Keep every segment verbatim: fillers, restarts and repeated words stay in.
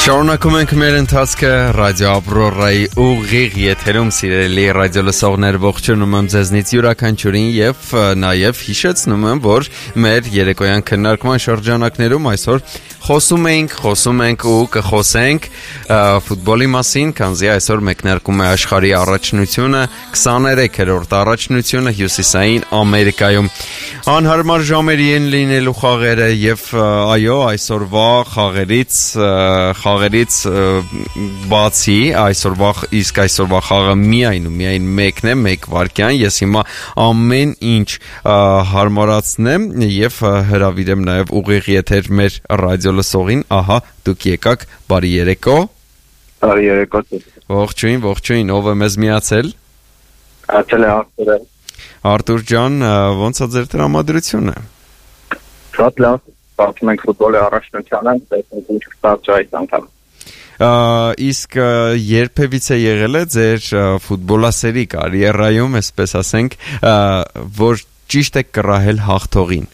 Շարունակում ենք մեր ընթացքը ռադիո Ավրորայի ուղիղ եթերում սիրելի ռադիո լսողներ ողջունում եմ ձեզնից յուրաքանչյուրին եւ նաեւ հիշեցնում եմ որ մեր երեկոյան քննարկման շրջանակներում այսօր խոսում ենք, խոսում ենք ու կխոսենք ֆուտբոլի մասին, քանզի այսօր մեկնարկում է աշխարհի առաջնությունը, քսաներեքերորդ առաջնությունը Հյուսիսային Ամերիկայում։ Անհարմար ժամերի են լինելու խաղերը եւ այո, այսօրվա խաղերից խաղերից բացի այսօրվա իսկ այսօրվա խաղը միայն ու միայն մեկն է, մեկ վայրկյան։ Ես հիմա ամեն ինչ հարմարացնեմ եւ հրավիրեմ նաեւ ուղիղ եթեր մեր ռադիո լսողին, ահա դուք եկաք, բարի երեկո։ Բարի երեկո։ Ողջույն, ողջույն, ով է մեզ միացել։ Ացել է Արտուրը։ Արտուր ջան, ո՞նց է ձեր տրամադրությունը։ Շատ լավ, պատմում ենք ֆուտբոլի առաջնությանը, տեսնենք ինչ կստացվի այս անգամ։ Իսկ երբևիցե եղել է ձեր ֆուտբոլասերի կարիերայում, այսպես ասենք, որ ճիշտ եք կռահել հաղթողին։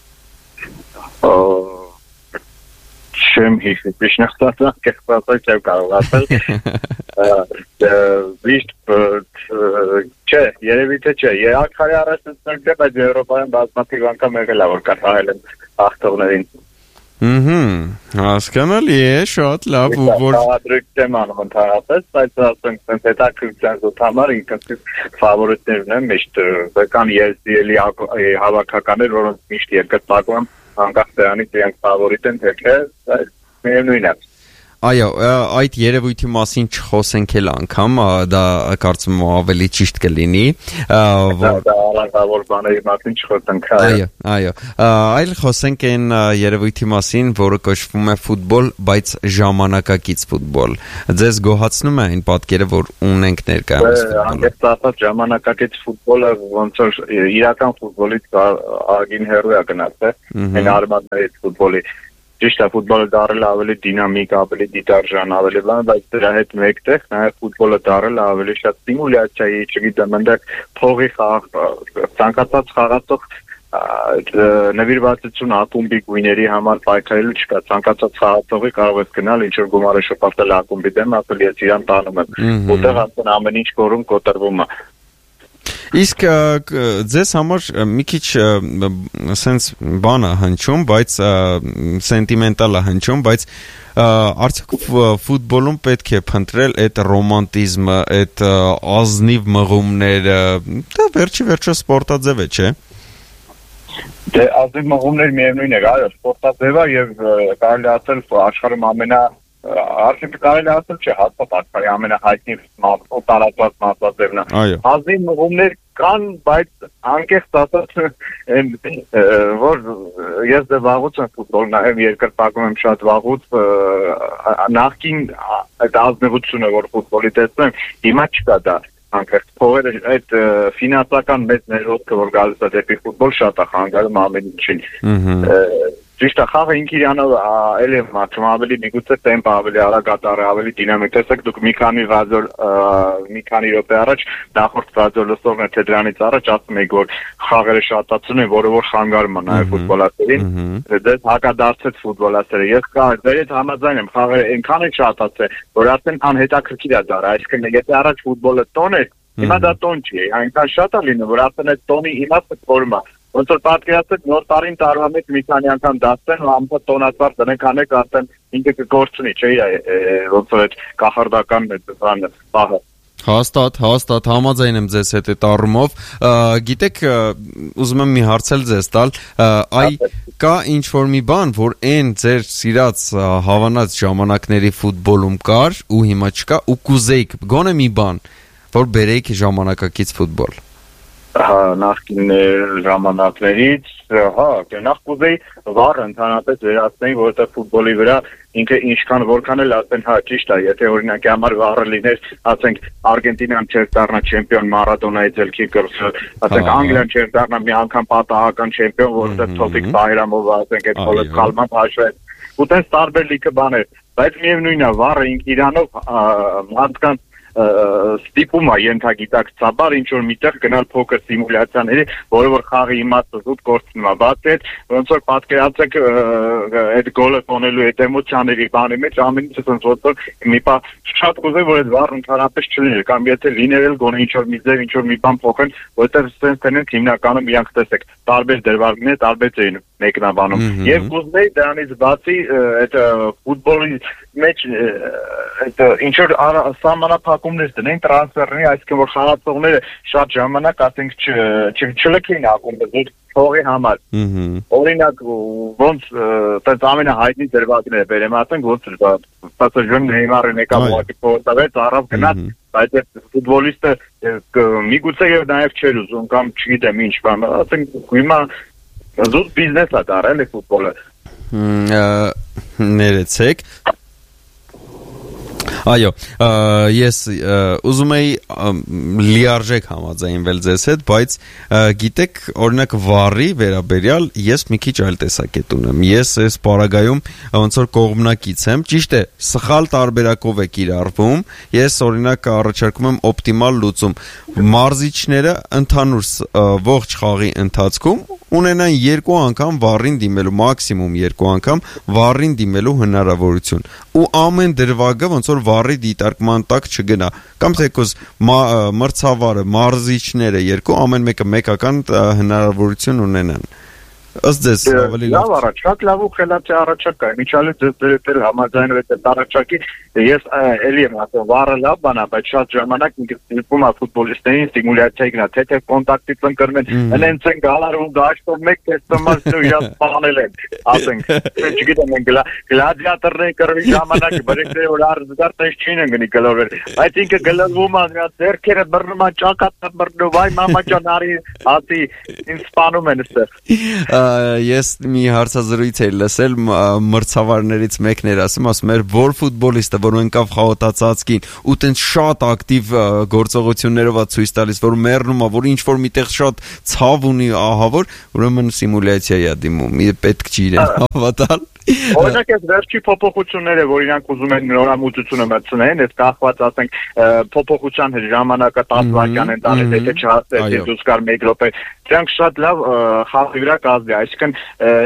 Չեմ հիշում, ճիշտ կեղծել չեմ կարող ասել։ Վիշտ չէ, երևի թե չէ, երկարի առաջնություններ չէ, բայց Եվրոպայում բազմաթիվ անգամ եղել է, որ կռահել են հաղթողներին։ Ըհը, հասկանալի է, շատ լավ, ու որ դրույթ չեմ անում ընդհանրապես, բայց ասենք sense հետաքրքրության զոտ համար ինքնից ֆավորիտներն են, միշտ կան եզդիելի հավաքականներ, որոնց միշտ երկրպագում եմ անկախ դրանից իրենք ֆավորիտ են, թե չէ, միևնույն է։ Այո, այդ երևույթի մասին չխոսենք էլ անգամ, դա կարծում եմ ավելի ճիշտ կլինի, որ դա առանձնավոր բաների մասին չխոսենք։ Այո, այո, այլ խոսենք այն երևույթի մասին, որը կոչվում է ֆուտբոլ, բայց ժամանակակից ֆուտբոլ։ Ձեզ գոհացնում է այն պատկերը, որ ունենք ներկայումս ֆուտբոլը։ Անկեղծ ասած, ժամանակակից ֆուտբոլը ոնց որ իրական ֆուտբոլից ագին հեռու է գնացել, այն արմատներից ֆուտբոլի։ Ճիշտ է, ֆուտբոլը դառել ավելի դինամիկ, ավելի դիտարժան, ավելի բան, բայց դրա հետ մեկտեղ նաև ֆուտբոլը դառել ավելի շատ սիմուլյացիայի, չգիտեմ, այնտեղ փողի խաղ, ցանկացած խաղացող նվիրվածություն ակումբի գույների համար պայքարելու չկա, ցանկացած խաղացողի կարող է գնալ ինչ որ գումարը շփոթել ակումբի դեմ, ասել ես իրան տանում եմ, որտեղ ասեն ամեն ինչ կորում կոտրվում է։ Իսկ ձեզ համար մի քիչ սենց բան է հնչում, բայց սենտիմենտալ է հնչում, բայց արդյոք ֆուտբոլում պետք է փնտրել այդ ռոմանտիզմը, այդ ազնիվ մղումները, դա վերջի վերջո սպորտաձև է, չէ՞։ Դե ազնիվ մղումներ միևնույն է, այո, սպորտաձև է եւ կարելի ասել աշխարհում ամենա Արդյոք կարելի ասել չէ, հաստատ աշխարհի ամենահայտնի տարածված մասաձևն է։ Ազնիվ մղումներ կան, բայց անկեղծ ասած, որ ես դե վաղուց եմ ֆուտբոլ նայում, երկրպագում եմ շատ վաղուց, նախկին այդ ազնվությունը, որ ֆուտբոլի տեսնում, հիմա չկա դա։ Անկեղծ փողերը այդ ֆինանսական մեծ ներդրումը, որ գալիս է դեպի ֆուտբոլ, շատ է խանգարում ամեն ինչին։ Ճիշտ է, խաղը ինքը իրանով էլի մաչում ավելի միգուցե տեմպ ավելի արագ կատարի, ավելի դինամիկ։ Տեսեք, դուք մի քանի ռադիո մի քանի րոպե առաջ նախորդ ռադիո լսողներ թե դրանից առաջ ասում եք, որ խաղերը շատացում են, որը որ խանգարում է նաև ֆուտբոլասերին։ Դες հակադարձեց ֆուտբոլասերը։ Ես կա դեր հետ համաձայն եմ, խաղերը այնքան են շատացել, որ ասեն անհետաքրքիր է դառը, այսինքն եթե առաջ ֆուտբոլը տոն էր, հիմա դա տոն չի, այնքան շատ է լինում, որ ասեն այդ տոնի իմաստը կորում է։ Ոնց որ պատկերացրեք նոր տարին տարվա մեջ մի քանի անգամ դասեն ու ամբողջ տոնածառ դնենք անեք ասեն ինքը կգործունի, չէ՞ ոնց որ այդ կախարդական բանը բաղը։ Հաստատ, հաստատ համաձայն եմ ձեզ հետ այդ առումով։ Գիտեք, ուզում եմ մի հարցել ձեզ տալ, այ կա ինչ-որ մի բան, որ այն ձեր սիրած հավանած ժամանակների ֆուտբոլում կար ու հիմա չկա ու կուզեիք, գոնե մի բան, որ բերեիք ժամանակակից ֆուտբոլ։ Հա, նախկին ժամանակներից, հա, նախ կուզեի վառը ընդհանրապես վերացնեի, որովհետև ֆուտբոլի վրա ինքը ինչքան որքան էլ ասեն, հա, ճիշտ է, եթե օրինակի համար վառը լիներ, ասենք Արգենտինան չէր դառնա չեմպիոն Մարադոնայի ձեռքի կրծը, ասենք Անգլիան չէր դառնա մի անգամ պատահական չեմպիոն, որովհետև Թոփիկ Բայրամով ասենք այդ բոլոր կալման հաշվեց։ Ու տես տարբեր լիքը բաներ, բայց միևնույնն է, վառը ինքը իրանով մարդկանց ստիպում է ենթագիտակցաբար ինչ որ միտեղ գնալ փոքր սիմուլյացիաների, որը որ խաղի իմաստը զուտ կորցնում է։ Բացի այդ, ոնց որ պատկերացեք այդ գոլը տոնելու այդ էմոցիաների բանի մեջ ամեն ինչ ոնց որ մի բա շատ կուզեի որ այդ վառ ընդհանրապես չլիներ, կամ եթե լիներ էլ գոնե ինչ որ մի ձև, ինչ որ մի բան փոխեն, որտեղ sense տենեն հիմնականում իրանք տեսեք տարբեր դերվարկներ, տարբեր ձեին մեկնաբանում։ Եվ կուզեի դրանից բացի այդ ֆուտբոլի մեջ այդ ինչ որ սահմանափակումներ դնեն տրանսֆերների, այսինքն որ խաղացողները շատ ժամանակ ասենք չլքեին ակումբը զուտ փողի համար։ Օրինակ ոնց այդ ամենահայտնի դերվարկները բերեմ, ասենք ոնց Պասաժան Նեյմարը եկավ ուղղակի փողոցավեց, առավ գնաց, բայց այդ ֆուտբոլիստը միգուցե եւ նաեւ չէր ուզում կամ չգիտեմ ինչ բան, ասենք հիմա զուտ բիզնես է դարել է ֆուտբոլը։ Ներեցեք։ Այո, ես ուզում էի լիարժեք համաձայնվել ձեզ հետ, բայց գիտեք, օրինակ վառի վերաբերյալ ես մի քիչ այլ տեսակետ ունեմ։ Ես այս պարագայում ոնց որ կողմնակից եմ, ճիշտ է, սխալ տարբերակով է կիրառվում։ Ես օրինակ առաջարկում եմ օպտիմալ լուծում։ Մարզիչները ընդհանուր ողջ խաղի ընթացքում ունենան երկու անգամ վառին դիմելու, մաքսիմում երկու անգամ վառին դիմելու հնարավորություն։ Ու ամեն դրվագը ոնց որ վառի դիտարկման տակ չգնա, կամ թեկուզ մրցավարը, մարզիչները երկու ամեն մեկը մեկական հնարավորություն ունենան։ Ըստ ձեզ ավելի լավ առաջ, շատ լավ ու խելացի առաջարկ է։ Միջալի ձեզ դերել համաձայնվեց այդ առաջարկի, ես էլի եմ ասում, վառը լավ բան է, բայց շատ ժամանակ ինքնիպում է ֆուտբոլիստներին սիմուլյացիա գնա, թե թե կոնտակտից ընկրմեն, հենց են գալար ու դաշտով մեկ տեստոմաս ու իրաց սպանել են, ասենք, չգիտեմ են գլադիատորների կրվի ժամանակ բրեկները որ արզգար տես չին են գնի գլորվել, բայց ինքը գլվում է, նրա ձեռքերը բռնում են, ճակատը բռնում, այ մամաճան արի, ասի, ինձ սպանում են ստեղ։ Ես մի հարցազրույց էի լսել մրցավարներից մեկն էր ասում, ասում էր, որ ֆուտբոլիստը, որ ընկավ խաղոտածածկին ու տենց շատ ակտիվ գործողություններով է ցույց տալիս, որ մեռնում է, որ ինչ որ միտեղ շատ ցավ ունի, ահավոր, ուրեմն սիմուլյացիա է դիմում, պետք չի իրեն հավատալ։ Օրինակ այս վերջի փոփոխությունները, որ իրանք ուզում են նորամուծությունը մտցնեն, այս կախված ասենք փոփոխության ժամանակը տասը վայրկյան են տալիս, եթե չհասնի դուք կար մեկ րոպե, դրանք շատ լավ խաղի վրա կազդի, այսինքն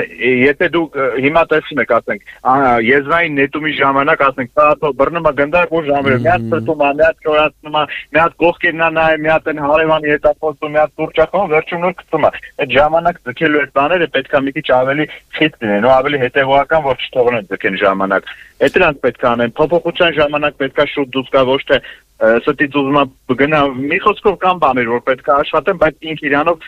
եթե դուք հիմա տեսնում եք, ասենք, եզրային նետումի ժամանակ, ասենք, սա բռնում է գնդակ ու ժամերը, մի հատ ծտում է, մի հատ կորացնում է, մի հատ կողքերն է նայում, մի հատ են հարևանի հետ խոսում, մի հատ տուրճախում, վերջում նոր գցում է։ Այդ ժամանակ ձգելու այդ բաները պետք է մի քիչ ավելի խիտ լինեն, ու ավելի հետևողական, որ չթողնեն ձգեն ժամանակ։ Այդ դրանք պետք է անեն, փոփոխության ժամանակ պետք է շուտ դուրս գա, ոչ թե ստից ուզում է գնա մի խոսքով կամ բաներ, որ պետք է աշխատեն, բայց ինք իրանով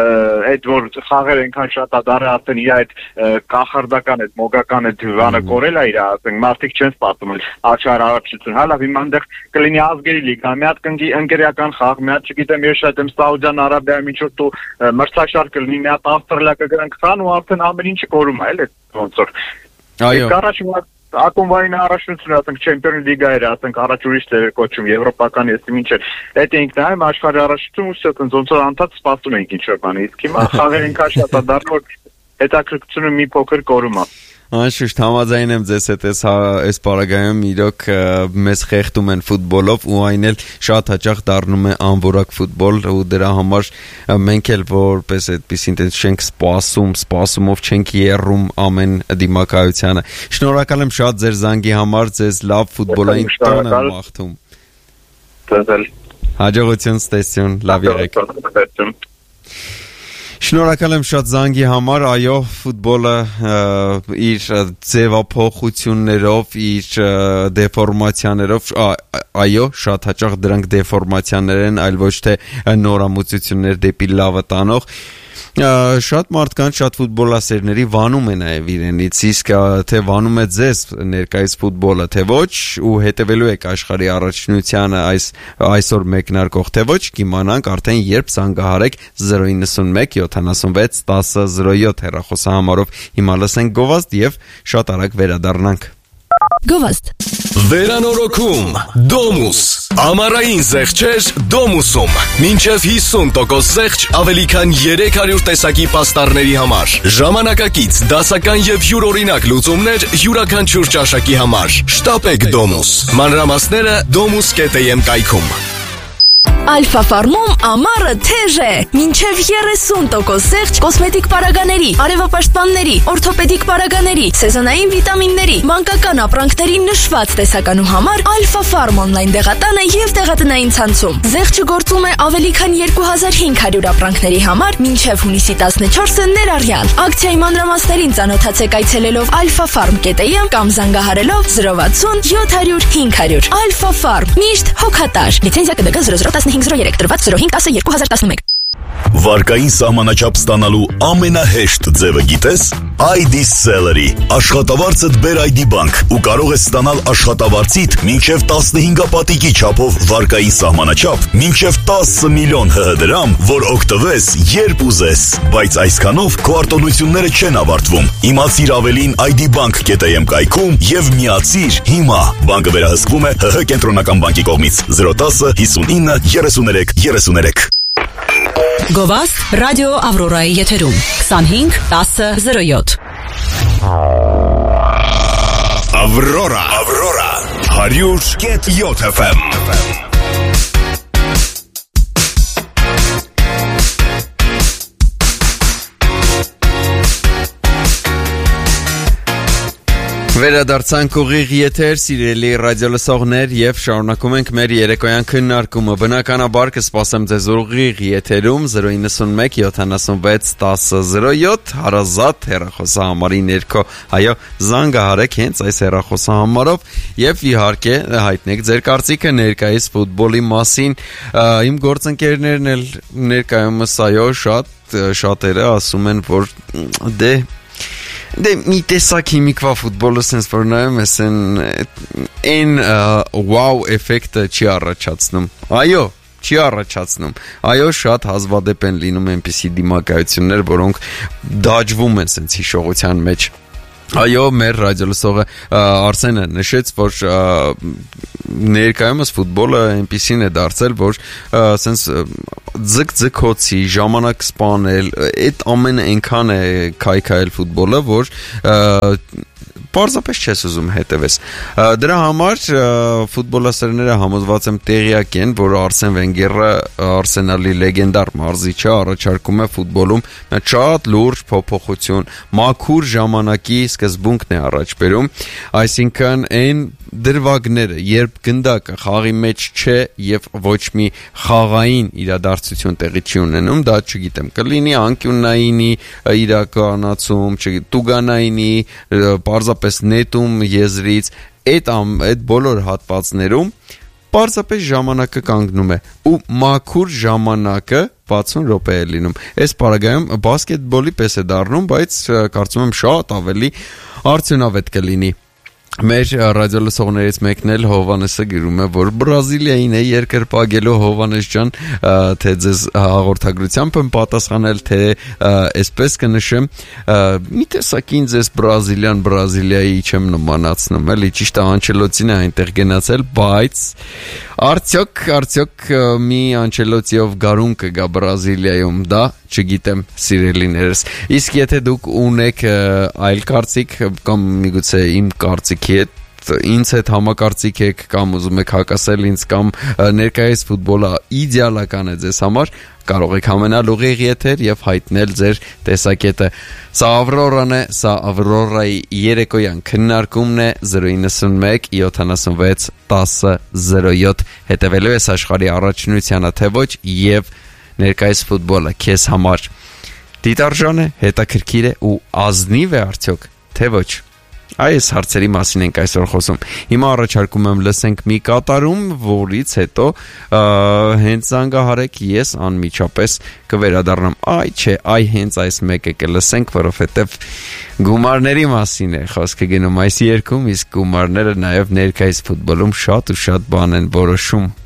այդ որ խաղեր այնքան շատ ադարը ասեն իր այդ կախարդական այդ մոգական այդ դիվանը կորել է իր ասենք մարդիկ չեն սպասում աչար առաջություն հալա հիմա այնտեղ կլինի ազգերի լիգա մի հատ կնգի ընկերական խաղ մի հատ չգիտեմ ես շատ եմ Սաուդյան Արաբիայում ինչ որ դու մրցաշար կլինի մի հատ Ավստրալիա կգրանք խան ու արդեն ամեն ինչը կորում է էլ ոնց որ այո առաջ ակումբային առաջնությունը, ասենք Չեմպիոնս լիգայր, ասենք առաջ ուրիշ ձեր կոչում եվրոպական եսի ինչ է։ Այդ ենք նայում աշխարհի առաջնություն ու սա ոնց որ անդադ սպասում ենք ինչ որ բան։ Իսկ հիմա խաղեր ինքան շատ է դառնում, որ հետաքրքրությունը մի փոքր կորում է։ Անշուշտ համաձայն եմ ձեզ հետ այս այս պարագայում իրոք մեզ խեղդում են ֆուտբոլով ու այն էլ շատ հաճախ դառնում է անորակ ֆուտբոլ ու դրա համար մենք էլ որպես այդպեսին տես չենք սպասում, սպասումով չենք եռում ամեն դիմակայությանը։ Շնորհակալ եմ շատ ձեր զանգի համար, ձեզ լավ ֆուտբոլային տոն եմ մաղթում։ Ձեզ հաջողություն, ստեսություն, լավ եղեք։ Շնորհակալ եմ շատ զանգի համար, այո, ֆուտբոլը իր ձևափոխություններով, իր դեֆորմացիաներով, այո, շատ հաճախ դրանք դեֆորմացիաներ են, այլ ոչ թե նորամուծություններ դեպի լավը տանող։ Շատ մարդկանց, շատ ֆուտբոլասերների վանում է նաև իրենից, իսկ թե վանում է ձեզ ներկայիս ֆուտբոլը, թե ոչ, ու հետևելու եք աշխարհի առաջնությանը այս այսօր մեկնարկող, թե ոչ, կիմանանք արդեն երբ զանգահարեք զրո ինը մեկ յոթանասունվեց տասը զրո յոթ հեռախոսահամարով։ Հիմա լսենք գովազդ եւ շատ արագ վերադառնանք։ Գովազդ Վերանորոգում Domus Ամառային զեղչեր Domus-ում Մինչև հիսուն տոկոս զեղչ ավելի քան երեք հարյուր տեսակի պաստառների համար Ժամանակակից, դասական և յուրօրինակ լուծումներ յուրաքանչյուր ճաշակի համար Շտապեք Domus Մանրամասները domus կետ է եմ կայքում Alfa Farm-ում ամառը թեժ է։ Մինչև երեսուն տոկոս զեղչ կոսմետիկ պարագաների, արևապաշտպանների, օրթոպեդիկ պարագաների, սեզոնային վիտամինների, մանկական ապրանքների նշված տեսականու համար Alfa Farm on-line դեղատանը և դեղատնային ցանցում։ Զեղչը գործում է ավելի քան երկու հազար հինգ հարյուր ապրանքների համար մինչև հունիսի տասնչորսը ներառյալ։ Ակցիայի մանրամասներին ծանոթացեք այցելելով alfa farm կետ է եմ կամ զանգահարելով zero վաթսուն յոթ հարյուր հինգ հարյուր։ Alfa Farm միշտ հոգատար։ Լիցենզիա կդգ zero zero one five zero three տրված zero five one zero two thousand eleven Վարկային սահմանաչափ ստանալու ամենահեշտ ձևը գիտես? այ դի Celery Աշխատավարձդ բեր այ դի բանկ ու կարող ես ստանալ աշխատավարձիդ մինչև տասնհինգապատիկի չափով վարկային սահմանաչափ մինչև տասը միլիոն հ հ դրամ, որ օգտվես երբ ուզես, բայց այսքանով քո արտոնությունները չեն ավարտվում։ Իմացիր ավելին այ դի բանկ կետ է եմ կայքում եւ միացիր հիմա։ Բանկը վերահսկվում է հ հ կենտրոնական բանկի կողմից zero one zero fifty-nine thirty-three thirty-three Գովաս ռադիո Ավրորայի եթերում twenty-five ten zero seven Ավրորա Ավրորա one hundred point seven F M Վերադարձանք ուղիղ եթեր, սիրելի ռադիոլսողներ եւ շարունակում ենք մեր երեկոյան քննարկումը։ Բնականաբար կսպասեմ ձեզ ուղիղ եթերում zero nine one seven seven zero seven հարազատ հեռախոսահամարի ներքո։ Այո, զանգահարեք հենց այս հեռախոսահամարով եւ իհարկե հայտնեք ձեր կարծիքը ներկայիս ֆուտբոլի մասին։ Իմ գործընկերներն էլ ներկայումս այո, շատ շատերը ասում են, որ դե Դե մի տեսակ հիմիկվա ֆուտբոլը sense որ նայում ես այն wow էֆեկտը չի առաջացնում։ Այո, չի առաջացնում։ Այո, շատ հազվադեպ են լինում այնպիսի դիմակայություններ, որոնք դաջվում են sense հիշողության մեջ։ Այո, մեր ռադիոլսողը Արսենը նշեց, որ ներկայումս ֆուտբոլը այնպիսին է դարձել, որ սենց ձգ-ձգոցի ժամանակ սպանել, այդ ամենը այնքան է քայքայել ֆուտբոլը, որ պարզապես չես ուզում հետևես։ Դրա համար ֆուտբոլասերները համոզված եմ տեղյակ են, որ Արսեն Վենգերը Արսենալի լեգենդար մարզիչը առաջարկում է ֆուտբոլում շատ լուրջ փոփոխություն, մաքուր ժամանակի սկզբունքն է առաջ բերում, այսինքն այն դրվագները, երբ գնդակը խաղի մեջ չէ եւ ոչ մի խաղային իրադարձություն տեղի չի ունենում, դա չգիտեմ, կլինի անկյուննայինի իրականացում, չգիտեմ, տուգանայինի, պարզապես նետում եզրից, այդ այդ բոլոր հատվածներում պարզապես ժամանակը կանգնում է ու մաքուր ժամանակը վաթսուն րոպե է լինում։ Այս պարագայում բասկետբոլի պես է դառնում, բայց կարծում եմ շատ ավելի արդյունավետ կլինի։ Մեր ռադիոլսողներից մեկն էլ Հովանեսը գրում է, որ Բրազիլիային է երկրպագելու Հովանես ջան, թե ձեզ հաղորդագրությամբ եմ պատասխանել, թե այսպես կնշեմ, մի տեսակ ինձ ես Բրազիլիան Բրազիլիայի չեմ նմանացնում, էլի ճիշտ է Անչելոտին է այնտեղ գնացել, բայց արդյոք, արդյոք մի Անչելոտիով գարուն կգա Բրազիլիայում, դա չգիտեմ, սիրելիներս։ Իսկ եթե դուք ունեք այլ կարծիք կամ միգուցե իմ կարծիքի հետ ինձ հետ համակարծիք եք կամ ուզում եք հակասել ինձ կամ ներկայիս ֆուտբոլը իդեալական է ձեզ համար, կարող եք համենալ ուղիղ եթեր եւ հայտնել ձեր տեսակետը։ Սա Ավրորան է, սա Ավրորայի երեկոյան քննարկումն է zero nine one seven seven zero seven հետևելու ես աշխարհի առաջնությանը թե ոչ եւ ներկայիս ֆուտբոլը քեզ համար դիտարժան է, հետաքրքիր է ու ազնիվ է արդյոք, թե ոչ։ Այս հարցերի մասին ենք այսօր խոսում։ Հիմա առաջարկում եմ լսենք մի կատարում, որից հետո հենց զանգահարեք, ես անմիջապես կվերադառնամ։ Այ չէ, այ հենց այս մեկը կլսենք, որովհետև գումարների մասին է խոսքը գնում այս երգում, իսկ գումարները նաև ներկայիս ֆուտբոլում շատ ու շատ բան են որոշում։